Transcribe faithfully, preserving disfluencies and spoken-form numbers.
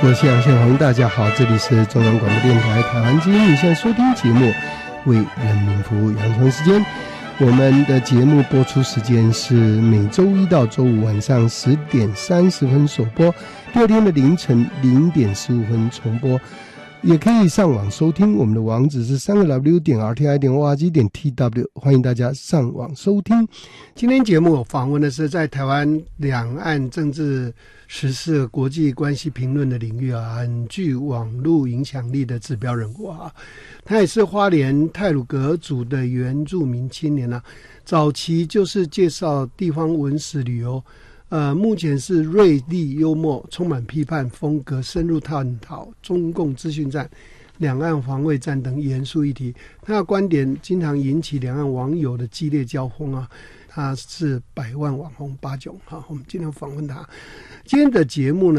我是杨宪宏，大家好，这里是中央广播电台台湾之音，你现在收听节目为人民服务，杨晨时间。我们的节目播出时间是每周一到周五晚上十点三十分首播，第二天的凌晨零点十五分重播。也可以上网收听，我们的网址是三个 w 点 r t i 点 o r g 点 t w， 欢迎大家上网收听。今天节目我访问的是在台湾两岸政治时事国际关系评论的领域啊，很具网络影响力的指标人物啊。他也是花莲太鲁阁族的原住民青年啊，早期就是介绍地方文史旅游，呃，目前是锐利幽默，充满批判风格，深入探讨中共资讯战、两岸防卫战等严肃议题。他的观点经常引起两岸网友的激烈交锋啊。他是百万网红八囧，好，我们今天访问他。今天的节目呢，